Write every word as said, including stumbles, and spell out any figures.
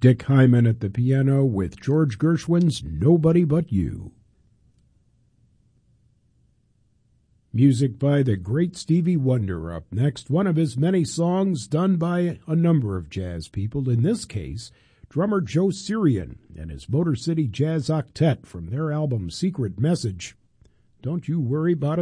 Dick Hyman at the piano with George Gershwin's Nobody But You. Music by the great Stevie Wonder up next, one of his many songs done by a number of jazz people, in this case, drummer Joe Sirian and his Motor City Jazz Octet from their album Secret Message. Don't you worry about a